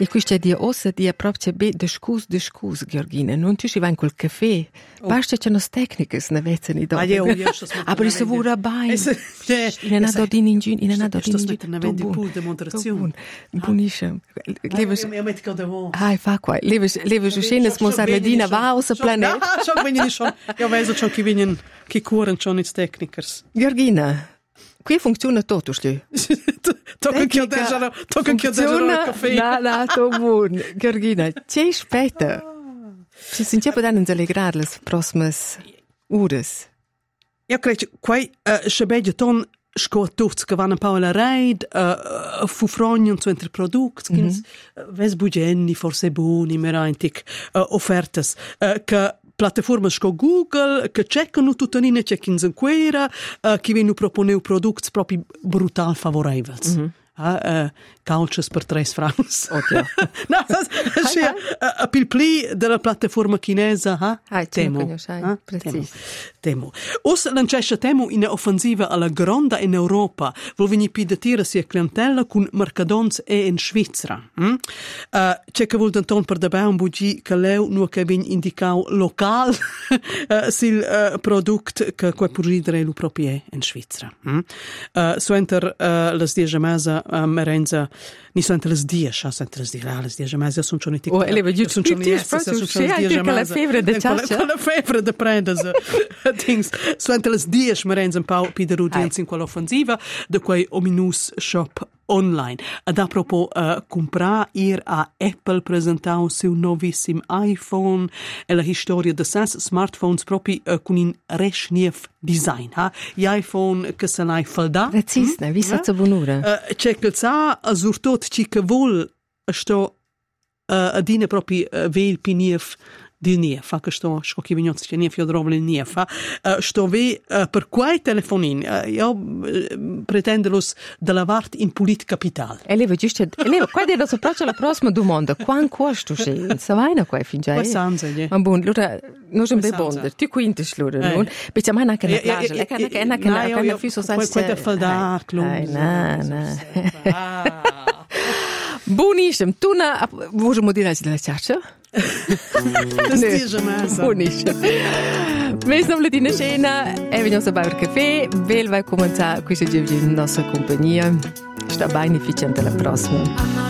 E questa dia ossa dia proprio be discus, Georgina. Non ci si va in quel caffè. Basta c'è unas tecniche, ne vezzano i dopo. Aber se vura bai. In una dodin in gin, in una dodin in gin. Ne vendi pur demonstrazione. Buonissimo. Leves io metto da voi. Hai fa qua. Leves schönes Mozarladina va aus planet. Schon wenn ich schon. Ja, weiß schon gewinnen, che curen schon its technikers. Georgina. Qui funziona tutto, slù. Tocca che adesso caffè. No, to buon. Georgina, c'è aspetta. Ci sentiamo da non allegrar le prossime ures. Ja, credo, qua scebeggio ton scottuz che vanno Paola Reid, fu frognon su entri prodotti, ves bugenni, forse buoni, merantic, offertes, che piattaforme sco Google, che checkano tuttanine, checkino in quera, che vengono proponeu prodotti proprio brutal favorevoli. Couches per 3 francs. Oddio. No, a pilpli della piattaforma chinesa, Temu. Temu. Os lanciasce Temu in offensiva alla gronda in Europa, vol veni pidatira sia clientela con mercadons e in Svizzera. C'è che vuol denton per dabei un bugi che leu nu che vin indicau local sil product che qua pur ridere lu proprie in Svizzera. So enter las 10 mesa merenza ni sono le 10, les 10 mesi sono giorni tic. Oh, ele giù sono giorni la febbre de caccia. Con la febbre de prendes things. Sono le 10 merenza un po' piderudienza in quella offensiva de quei ominous shop online. Ad a propos comprar ir a Apple presentau seu novissim iPhone e la storia de ses smartphones proprio con in resnief design. Gli iPhone che se n'hai falda. Precisne, vi sa bunura. C'è che sa azurtot ci che vol sto a dine proprio vel pinief di nief, che sto che vignozzi che nief io drovole nief, sto ve per quai telefonin io pretendelos de lavart in pulit capital. Eleva giusto, eleva qua de so proprio la prossima domanda, quan costo se vaina qua fin già. Ma buon, allora non è bebonder, tu quinte slure, non? Bitte mai anche la plage, la canna fisso sai. Questa falda, no. Buonissimo, tu na vogliamo dire della caccia? Buonissimo. Mes nom Ladina Scena, veniamo a bere caffè, vel vai cominciare questa giornata in nostra compagnia. Sta bene efficiente la prossima.